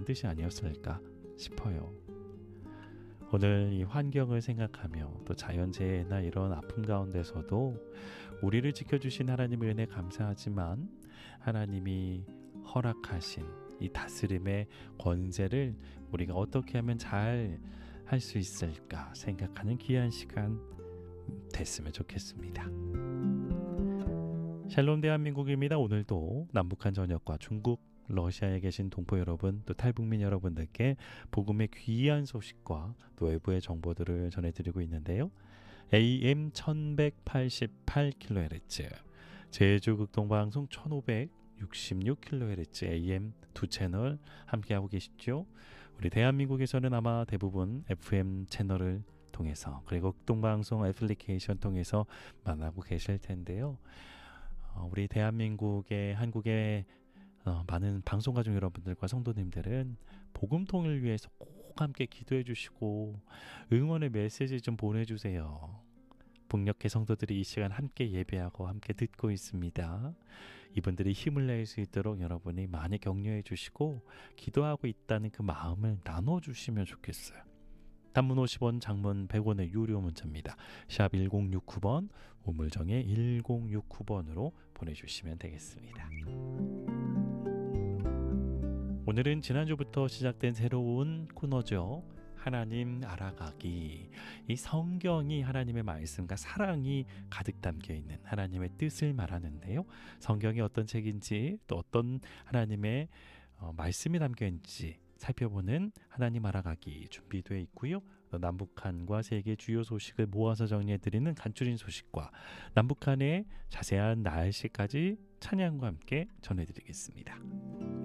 하는 뜻이 아니었을까 싶어요. 오늘 이 환경을 생각하며 또 자연재해나 이런 아픔 가운데서도 우리를 지켜주신 하나님의 은혜 감사하지만 하나님이 허락하신 이 다스림의 권세를 우리가 어떻게 하면 잘 할 수 있을까 생각하는 귀한 시간 됐으면 좋겠습니다. 샬롬 대한민국입니다. 오늘도 남북한 전역과 중국, 러시아에 계신 동포 여러분, 또 탈북민 여러분들께 복음의 귀한 소식과 또 외부의 정보들을 전해드리고 있는데요. AM 1188kHz, 제주극동방송 1566kHz AM 두 채널 함께하고 계시죠. 우리 대한민국에서는 아마 대부분 FM 채널을 통해서 그리고 극동방송 애플리케이션 통해서 만나고 계실 텐데요. 우리 대한민국의 한국의 많은 방송가족 여러분들과 성도님들은 복음 통일을 위해서 꼭 함께 기도해 주시고 응원의 메시지 좀 보내주세요. 북녘의 성도들이 이 시간 함께 예배하고 함께 듣고 있습니다. 이분들이 힘을 낼 수 있도록 여러분이 많이 격려해 주시고 기도하고 있다는 그 마음을 나눠주시면 좋겠어요. 단문 50원, 장문 100원의 유료 문자입니다. 샵 1069번, 우물정에 1069번으로 보내주시면 되겠습니다. 오늘은 지난주부터 시작된 새로운 코너죠. 하나님 알아가기. 이 성경이 하나님의 말씀과 사랑이 가득 담겨있는 하나님의 뜻을 말하는데요. 성경이 어떤 책인지 또 어떤 하나님의 말씀이 담겨있는지 살펴보는 하나님 알아가기 준비되어 있고요. 남북한과 세계 주요 소식을 모아서 정리해드리는 간추린 소식과 남북한의 자세한 날씨까지 찬양과 함께 전해드리겠습니다.